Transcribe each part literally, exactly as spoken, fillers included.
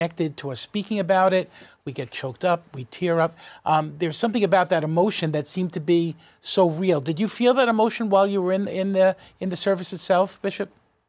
connected to us speaking about it. We get choked up, we tear up. Um, there's something about that emotion that seemed to be so real. Did you feel that emotion while you were in in the in the service itself, Bishop?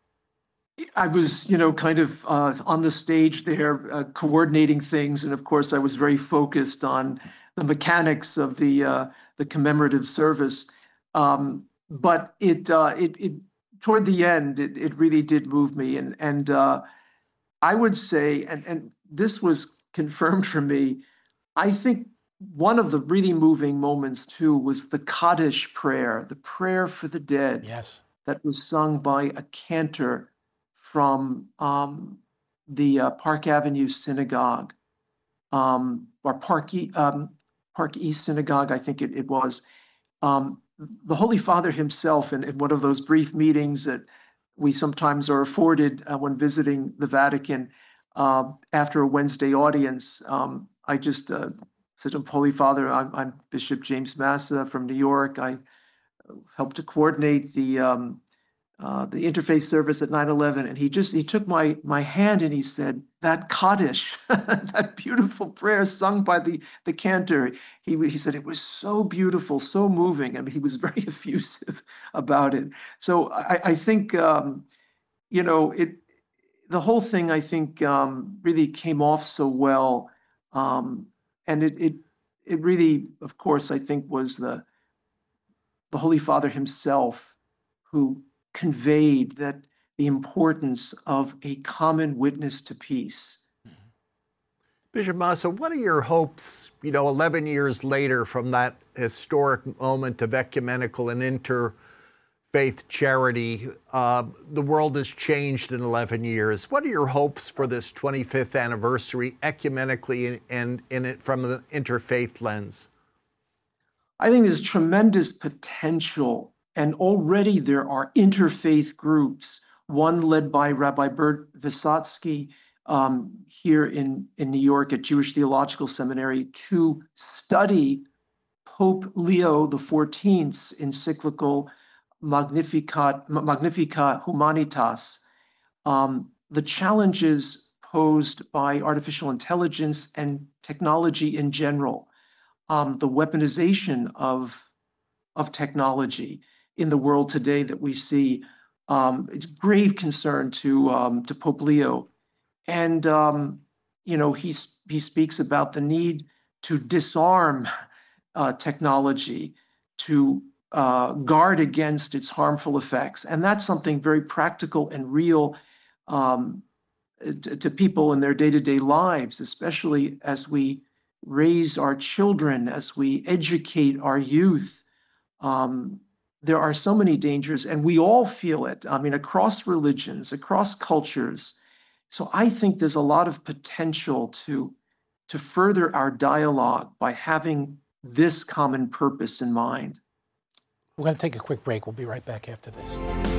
I was, you know, kind of uh, on the stage there, uh, coordinating things, and of course, I was very focused on the mechanics of the uh, the commemorative service. Um, but it, uh, it, it, toward the end, it, it really did move me, and and uh, I would say, and and this was confirmed for me. I think one of the really moving moments too was the Kaddish prayer, the prayer for the dead. Yes. That was sung by a cantor from um, the uh, Park Avenue Synagogue, um, or Park, e- um, Park East Synagogue, I think it, it was. Um, the Holy Father himself, in, in one of those brief meetings that we sometimes are afforded uh, when visiting the Vatican uh, after a Wednesday audience, um, I just uh, said to him, Holy Father, I'm, I'm Bishop James Massa from New York. I helped to coordinate the um, uh, the interfaith service at nine eleven, and he just he took my my hand and he said, that Kaddish, that beautiful prayer sung by the the cantor. He he said it was so beautiful, so moving. I mean, he was very effusive about it. So I, I think um, you know it. The whole thing, I think, um, really came off so well, um, and it it it really, of course, I think was the the Holy Father himself who conveyed that the importance of a common witness to peace. Bishop Massa, what are your hopes, you know, eleven years later from that historic moment of ecumenical and interfaith charity? Uh, the world has changed in eleven years. What are your hopes for this twenty-fifth anniversary ecumenically and in it from the interfaith lens? I think there's tremendous potential, and already there are interfaith groups, one led by Rabbi Bert Vysotsky um, here in, in New York at Jewish Theological Seminary, to study Pope Leo the fourteenth's encyclical Magnificat, Magnificat Humanitas, um, the challenges posed by artificial intelligence and technology in general. Um, the weaponization of, of technology in the world today that we see. Um, it's grave concern to, um, to Pope Leo. And, um, you know, he, he speaks about the need to disarm uh, technology, to uh, guard against its harmful effects. And that's something very practical and real um, to, to people in their day-to-day lives, especially as we raise our children, as we educate our youth. Um, there are so many dangers, and we all feel it. I mean, across religions, across cultures. So I think there's a lot of potential to, to further our dialogue by having this common purpose in mind. We're going to take a quick break. We'll be right back after this.